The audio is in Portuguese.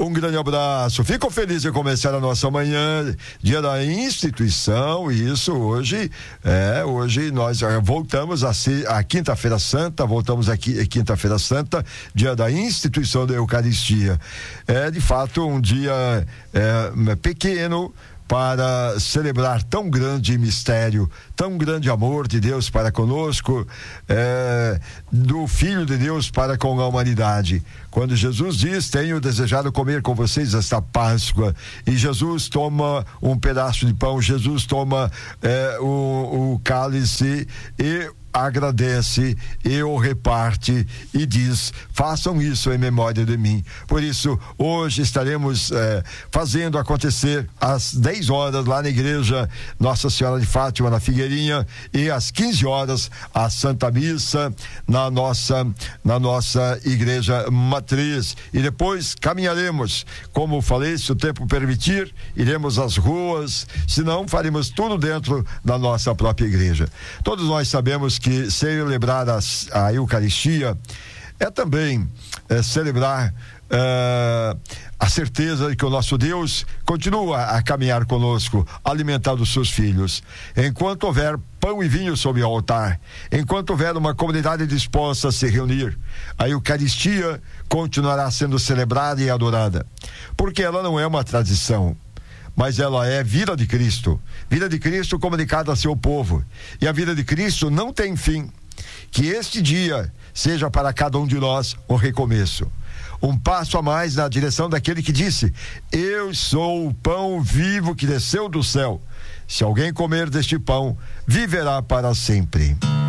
Um grande abraço. Fico feliz de começar a nossa manhã, dia da instituição. E isso hoje nós voltamos a Quinta-feira Santa, voltamos aqui Quinta-feira Santa, dia da instituição da Eucaristia. É de fato um dia pequeno para celebrar tão grande mistério, tão grande amor de Deus para conosco, do Filho de Deus para com a humanidade. Quando Jesus diz: tenho desejado comer com vocês esta Páscoa, e Jesus toma um pedaço de pão, Jesus toma o cálice e agradece e o reparte e diz: façam isso em memória de mim. Por isso, hoje estaremos fazendo acontecer às 10 horas lá na igreja Nossa Senhora de Fátima, na Figueirinha, e às 15 horas a Santa Missa na nossa igreja matriz. E depois caminharemos, como falei, se o tempo permitir, iremos às ruas, se não, faremos tudo dentro da nossa própria igreja. Todos nós sabemos que celebrar a Eucaristia é também celebrar a certeza de que o nosso Deus continua a caminhar conosco, alimentando os seus filhos. Enquanto houver pão e vinho sobre o altar, enquanto houver uma comunidade disposta a se reunir, a Eucaristia continuará sendo celebrada e adorada, porque ela não é uma tradição, mas ela é vida de Cristo comunicada a seu povo, e a vida de Cristo não tem fim. Que este dia seja para cada um de nós um recomeço, um passo a mais na direção daquele que disse: eu sou o pão vivo que desceu do céu, se alguém comer deste pão, viverá para sempre.